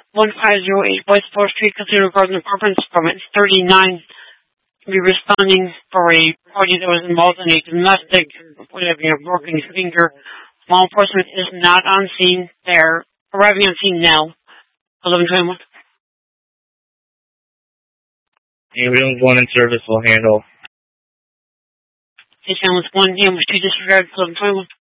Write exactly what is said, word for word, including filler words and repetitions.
one five zero eight West fourth Street, Casino Garden Apartments, apartment thirty-nine. Be responding for a party that was involved in a domestic, whatever, you know, broken finger. Law enforcement is not on scene. They're arriving on scene now. eleven twenty-one. Ambulance one in service will handle. Ambulance one, ambulance two disregard, eleven twenty-one.